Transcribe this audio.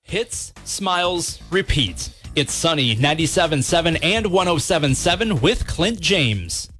Hits, smiles, repeat. It's Sunny 97.7 and 107.7 with Clint James.